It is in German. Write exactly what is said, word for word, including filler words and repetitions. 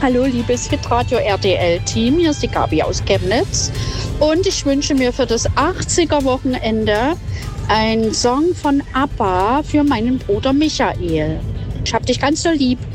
Hallo, liebes Hitradio R T L-Team, hier ist die Gabi aus Chemnitz und ich wünsche mir für das achtziger-Wochenende einen Song von ABBA für meinen Bruder Michael. Ich hab dich ganz so lieb.